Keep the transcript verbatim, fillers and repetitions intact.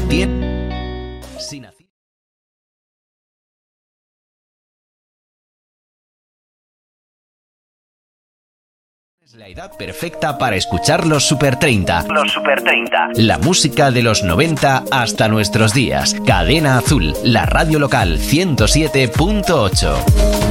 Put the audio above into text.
tiene... Si nací... Es la edad perfecta para escuchar los Super treinta. Los Super treinta. La música de los noventa hasta nuestros días. Cadena Azul, la radio local ciento siete punto ocho.